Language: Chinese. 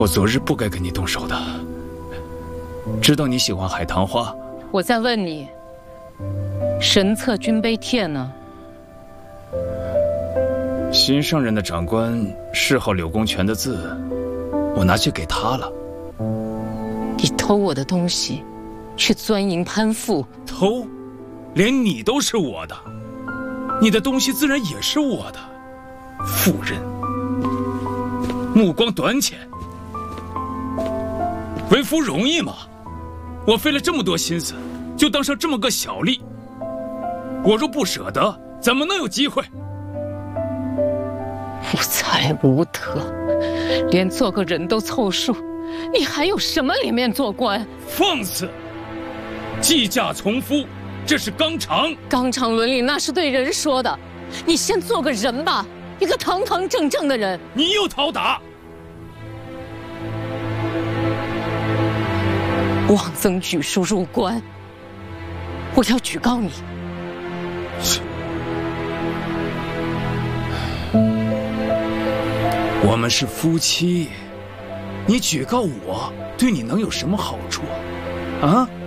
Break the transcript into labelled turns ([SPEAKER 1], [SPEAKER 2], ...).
[SPEAKER 1] 我昨日不该跟你动手的。知道你喜欢海棠花，
[SPEAKER 2] 我在问你，神策军碑帖呢？
[SPEAKER 1] 新上任的长官谥号柳公权的字，我拿去给他了。
[SPEAKER 2] 你偷我的东西，去钻营攀附？
[SPEAKER 1] 偷？连你都是我的，你的东西自然也是我的。妇人，目光短浅。为夫容易吗？我费了这么多心思，就当上这么个小吏。我若不舍得，怎么能有机会？
[SPEAKER 2] 无才无德，连做个人都凑数，你还有什么脸面做官？
[SPEAKER 1] 放肆！计价从夫，这是纲常。
[SPEAKER 2] 纲常伦理那是对人说的，你先做个人吧，一个堂堂正正的人。
[SPEAKER 1] 你又讨打！
[SPEAKER 2] 妄增举书入官，我要举告你。
[SPEAKER 1] 我们是夫妻，你举告我，对你能有什么好处啊？